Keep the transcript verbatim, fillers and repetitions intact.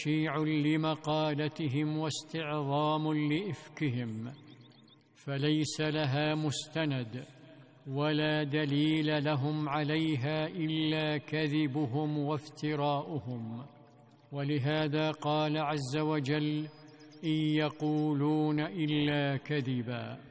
تشيع لمقالتهم واستعظام لإفكهم، فليس لها مستند ولا دليل لهم عليها إلا كذبهم وافتراؤهم. ولهذا قال عز وجل: إن يقولون إلا كذبا.